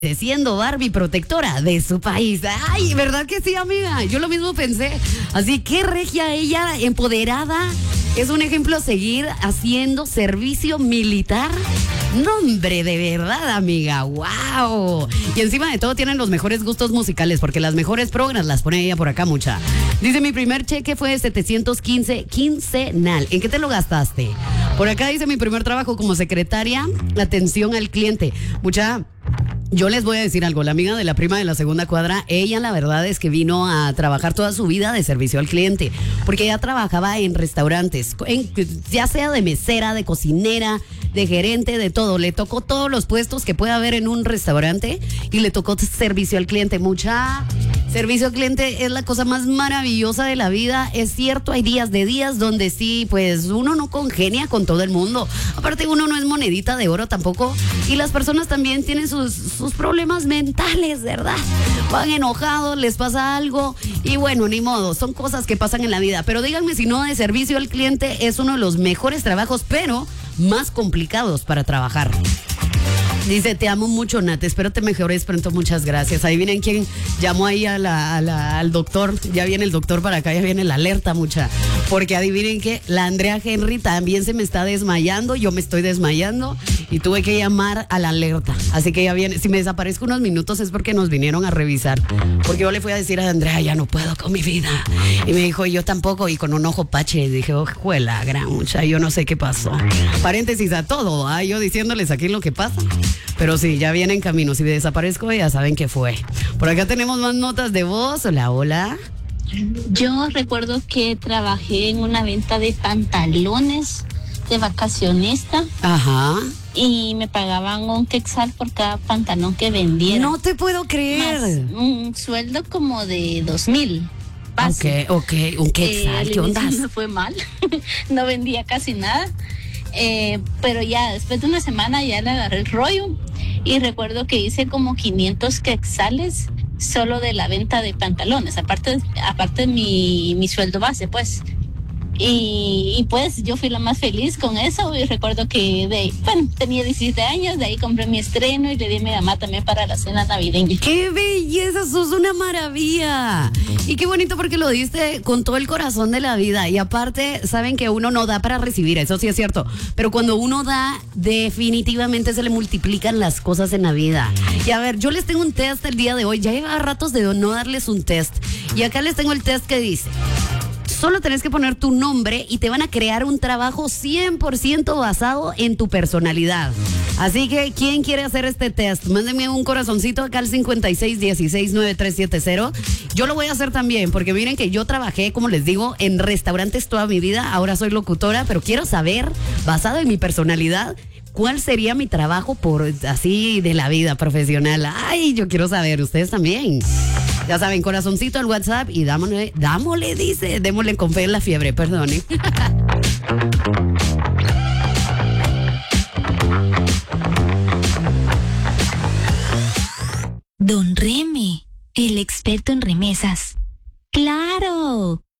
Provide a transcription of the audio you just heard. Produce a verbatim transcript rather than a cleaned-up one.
siendo Barbie protectora de su país. Ay, ¿verdad que sí, amiga? Yo lo mismo pensé. Así que regia ella, empoderada, es un ejemplo a seguir haciendo servicio militar. Nombre, de verdad, amiga. ¡Wow! Y encima de todo tienen los mejores gustos musicales, porque las mejores programas las pone ella por acá, mucha. Dice, mi primer cheque fue de setecientos quince quincenal. ¿En qué te lo gastaste? Por acá dice, mi primer trabajo como secretaria, atención al cliente. Mucha... Yo les voy a decir algo, la amiga de la prima de la segunda cuadra, ella la verdad es que vino a trabajar toda su vida de servicio al cliente, porque ella trabajaba en restaurantes, en, ya sea de mesera, de cocinera, de gerente, de todo. Le tocó todos los puestos que puede haber en un restaurante y le tocó servicio al cliente. Mucha servicio al cliente es la cosa más maravillosa de la vida. Es cierto, hay días de días donde sí, pues uno no congenia con todo el mundo. Aparte, uno no es monedita de oro tampoco, y las personas también tienen sus sus problemas mentales, ¿verdad? Van enojados, les pasa algo y bueno, ni modo, son cosas que pasan en la vida. Pero díganme si no, de servicio al cliente es uno de los mejores trabajos, pero más complicados para trabajar. Dice, te amo mucho, Nat, espero te mejores pronto, muchas gracias. Adivinen quién llamó ahí a la, a la, al doctor. Ya viene el doctor para acá, ya viene la alerta, mucha. Porque adivinen que la Andrea Henry también se me está desmayando, yo me estoy desmayando y tuve que llamar a la alerta. Así que ya viene, si me desaparezco unos minutos es porque nos vinieron a revisar. Porque yo le fui a decir a Andrea, ya no puedo con mi vida. Y me dijo, yo tampoco, y con un ojo pache. Y dije, oh, juela, gran mucha, yo no sé qué pasó. Paréntesis a todo, ¿ah? Yo diciéndoles aquí lo que pasa. Pero sí, ya viene en camino. Si me desaparezco, ya saben qué fue. Por acá tenemos más notas de voz. Hola, hola. Yo recuerdo que trabajé en una venta de pantalones de vacacionista. Ajá. Y me pagaban un quetzal por cada pantalón que vendiera. No te puedo creer. Más un sueldo como de dos mil. Ok, ok, un quetzal. Eh, ¿Qué onda? Me fue mal. No vendía casi nada. Eh, pero ya después de una semana ya le agarré el rollo y recuerdo que hice como quinientos quetzales solo de la venta de pantalones, aparte, aparte de mi, mi sueldo base, pues. Y, y pues yo fui la más feliz con eso y recuerdo que de ahí, bueno, tenía diecisiete años, de ahí compré mi estreno y le di a mi mamá también para la cena navideña. ¡Qué belleza! ¡Sos una maravilla! Y qué bonito porque lo diste con todo el corazón de la vida. Y aparte, saben que uno no da para recibir, eso sí es cierto. Pero cuando uno da, definitivamente se le multiplican las cosas en la vida. Y a ver, yo les tengo un test el día de hoy. Ya lleva ratos de no darles un test. Y acá les tengo el test que dice... Solo tenés que poner tu nombre y te van a crear un trabajo cien por ciento basado en tu personalidad. Así que, ¿quién quiere hacer este test? Mándenme un corazoncito acá al cincuenta y seis dieciséis noventa y tres setenta. Yo lo voy a hacer también, porque miren que yo trabajé, como les digo, en restaurantes toda mi vida. Ahora soy locutora, pero quiero saber, basado en mi personalidad, ¿cuál sería mi trabajo por así de la vida profesional? Ay, yo quiero saber, ustedes también. Ya saben, corazoncito al WhatsApp y dámosle, dámosle, dice, démosle con fe en la fiebre, perdone. Don Remy, el experto en remesas. ¡Claro!